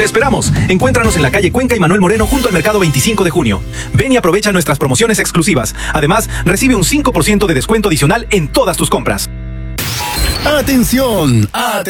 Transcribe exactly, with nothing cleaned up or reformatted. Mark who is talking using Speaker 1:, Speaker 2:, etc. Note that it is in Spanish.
Speaker 1: ¡Te esperamos! Encuéntranos en la calle Cuenca y Manuel Moreno junto al Mercado veinticinco de junio. Ven y aprovecha nuestras promociones exclusivas. Además, recibe un cinco por ciento de descuento adicional en todas tus compras.
Speaker 2: ¡Atención! ¡Atención!